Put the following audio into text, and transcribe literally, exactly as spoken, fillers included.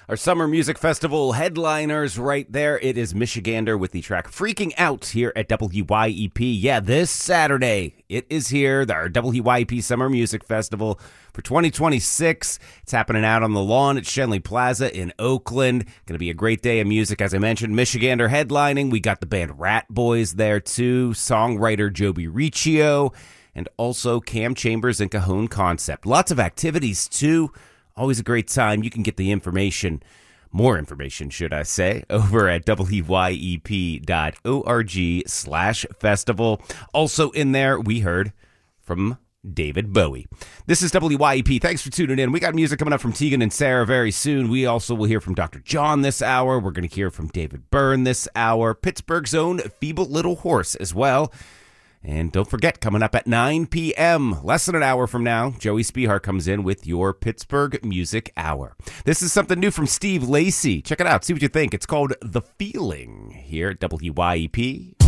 Our Summer Music Festival headliners right there. It is Michigander with the track Freaking Out here at W Y E P. Yeah, this Saturday it is here, our W Y E P Summer Music Festival for twenty twenty-six. It's happening out on the lawn at Shenley Plaza in Oakland. Going to be a great day of music, as I mentioned. Michigander headlining. We got the band Rat Boys there too, songwriter Joby Riccio, and also Cam Chambers and Cajon Concept. Lots of activities too. Always a great time. You can get the information, more information, should I say, over at W Y E P dot org slash festival. Also in there, we heard from David Bowie. This is W Y E P. Thanks for tuning in. We got music coming up from Tegan and Sarah very soon. We also will hear from Doctor John this hour. We're going to hear from David Byrne this hour. Pittsburgh's own Feeble Little Horse as well. And don't forget, coming up at nine p.m., less than an hour from now, Joey Spihar comes in with your Pittsburgh Music Hour. This is something new from Steve Lacy. Check it out. See what you think. It's called The Feeling here at W Y E P.